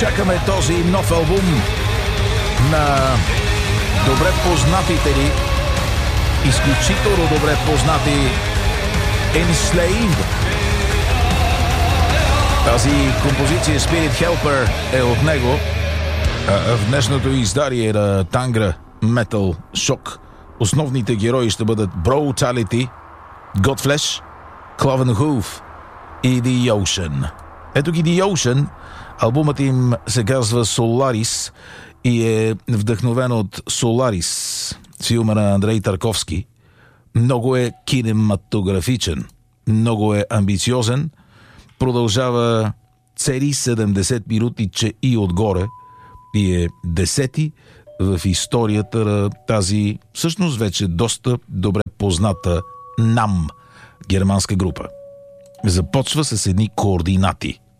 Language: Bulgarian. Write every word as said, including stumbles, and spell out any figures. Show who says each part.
Speaker 1: изчакаме този нов албум на добре познатите ли, изключително добре познати Enslaved. Тази композиция Spirit Helper е от него. В днешното издание на Tangra Metal Shock основните герои ще бъдат Brutality, Godflesh, Cloven Hoof и The Ocean. Ето ги The Ocean. Албумът им се казва Solaris и е вдъхновен от Solaris, филма на Андрей Тарковски. Много е кинематографичен, много е амбициозен, продължава цели седемдесет минути, че и отгоре, и е десети в историята на тази, всъщност вече доста добре позната нам германска група. Започва с едни координати.